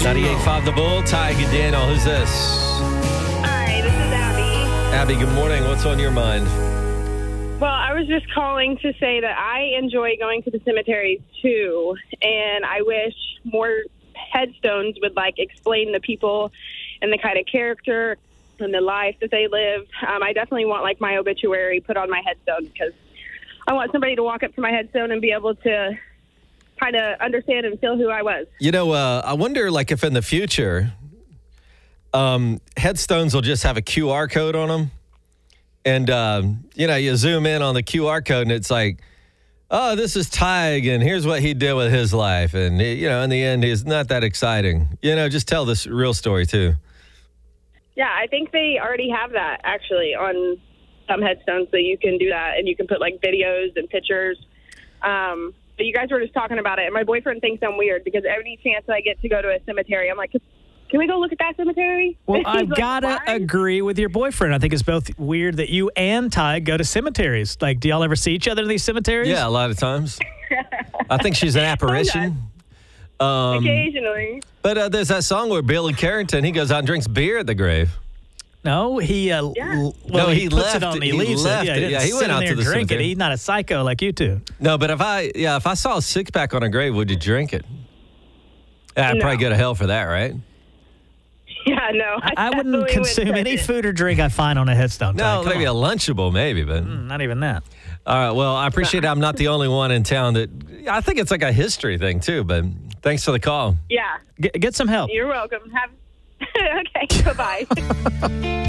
98.5 The Bull, Ty Daniel. Who's this? Hi, this is Abby. Abby, good morning. What's on your mind? Well, I was just calling to say that I enjoy going to the cemeteries too, and I wish more headstones would explain the people and the kind of character and the life that they live. I definitely want my obituary put on my headstone because I want somebody to walk up to my headstone and be able to kind of understand and feel who I was. I wonder if in the future, headstones will just have a QR code on them. And, you zoom in on the QR code and it's oh, this is Tig and here's what he did with his life. And, in the end, he's not that exciting. Just tell this real story, too. Yeah, I think they already have that, actually, on some headstones, so you can do that. And you can put, videos and pictures. But you guys were just talking about it. And my boyfriend thinks I'm weird because every chance I get to go to a cemetery, I'm like, can we go look at that cemetery? Well, I've got to agree with your boyfriend. I think it's both weird that you and Ty go to cemeteries. Do y'all ever see each other in these cemeteries? Yeah, a lot of times. I think she's an apparition. Occasionally. But there's that song where Billy Carrington, he goes out and drinks beer at the grave. No, he he puts left it on me. He leaves left it. Yeah, he went out to the drink cemetery. it. He's not a psycho like you two. No, but if I saw a six-pack on a grave, would you drink it? I'd probably go to hell for that, right? Yeah, no. I wouldn't consume any food or drink I find on a headstone. No, maybe a Lunchable, maybe, but not even that. All right, well, I appreciate I'm not the only one in town that I think it's a history thing too, but thanks for the call. Yeah. Get some help. You're welcome. Okay, bye-bye.